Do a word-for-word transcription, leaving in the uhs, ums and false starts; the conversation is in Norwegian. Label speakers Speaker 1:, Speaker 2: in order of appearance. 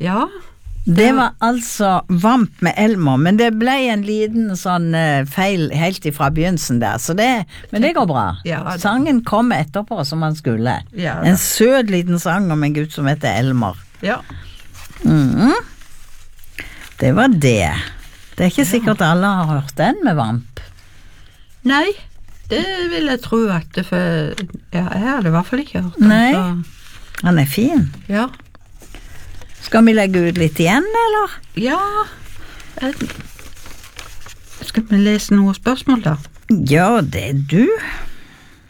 Speaker 1: Ja.
Speaker 2: Det var altså Vamp med Elmer, men det ble en liten sånn uh, feil helt ifra begynnelsen der, så det, men det går bra.
Speaker 1: Ja, det.
Speaker 2: Sangen kom etterpå som han skulle.
Speaker 1: Ja,
Speaker 2: en sød liten sang om en gutt som heter Elmer.
Speaker 1: Ja.
Speaker 2: Mm. Det var det. Det er ikke sikkert alle har hørt den med Vamp.
Speaker 1: Nei, det vil jeg tro at det, for ja, jeg hadde i hvert fall ikke hørt den.
Speaker 2: Nei,
Speaker 1: så.
Speaker 2: Han er fin.
Speaker 1: Ja.
Speaker 2: Skal vi legge ut litt igjen, eller?
Speaker 1: Ja. Skal vi lese noen spørsmål da?
Speaker 2: Ja, det er du.